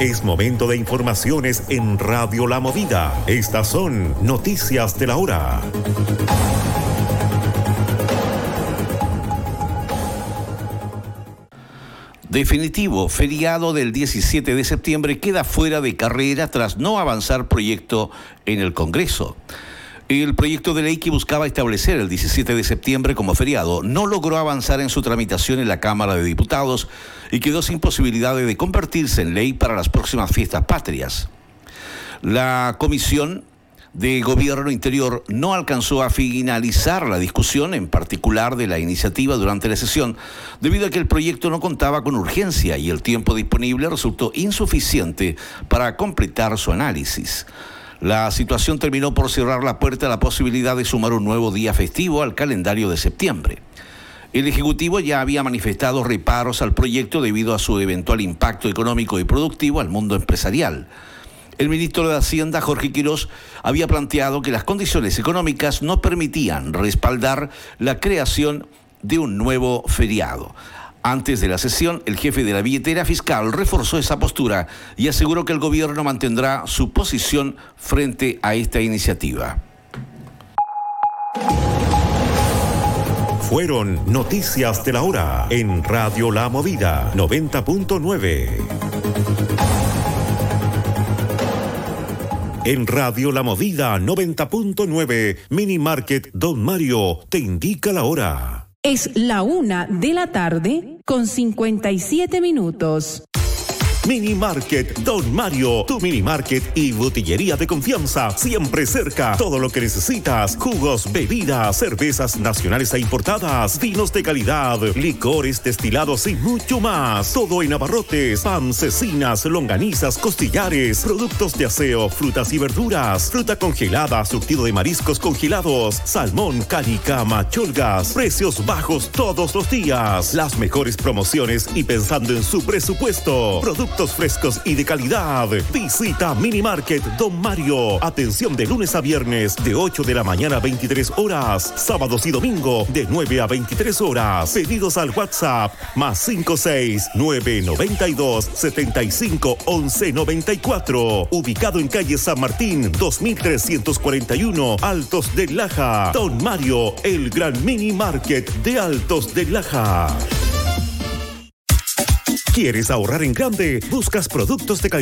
Es momento de informaciones en Radio La Movida. Estas son noticias de la hora. Definitivo, feriado del 17 de septiembre queda fuera de carrera tras no avanzar proyecto en el Congreso. El proyecto de ley que buscaba establecer el 17 de septiembre como feriado no logró avanzar en su tramitación en la Cámara de Diputados y quedó sin posibilidad de convertirse en ley para las próximas fiestas patrias. La Comisión de Gobierno Interior no alcanzó a finalizar la discusión, en particular de la iniciativa durante la sesión, debido a que el proyecto no contaba con urgencia y el tiempo disponible resultó insuficiente para completar su análisis. La situación terminó por cerrar la puerta a la posibilidad de sumar un nuevo día festivo al calendario de septiembre. El Ejecutivo ya había manifestado reparos al proyecto debido a su eventual impacto económico y productivo al mundo empresarial. El ministro de Hacienda, Jorge Quirós, había planteado que las condiciones económicas no permitían respaldar la creación de un nuevo feriado. Antes de la sesión, el jefe de la billetera fiscal reforzó esa postura y aseguró que el gobierno mantendrá su posición frente a esta iniciativa. Fueron noticias de la hora en Radio La Movida 90.9. En Radio La Movida 90.9, Mini Market Don Mario te indica la hora. Es la 1:00 con 57 minutos. Mini Market Don Mario, tu mini market y botillería de confianza, siempre cerca. Todo lo que necesitas: jugos, bebidas, cervezas nacionales e importadas, vinos de calidad, licores destilados y mucho más. Todo en abarrotes, pan, cecinas, longanizas, costillares, productos de aseo, frutas y verduras, fruta congelada, surtido de mariscos congelados, salmón, canicama, cholgas, precios bajos todos los días. Las mejores promociones y pensando en su presupuesto. Productos frescos y de calidad. Visita Mini Market Don Mario. Atención de lunes a viernes de 8 de la mañana a 23 horas. Sábados y domingo de 9 a 23 horas. Pedidos al WhatsApp +56 992 75 11 94. Ubicado en calle San Martín 2341, Altos de Laja. Don Mario, el gran Mini Market de Altos de Laja. ¿Quieres ahorrar en grande? ¿Buscas productos de calidad?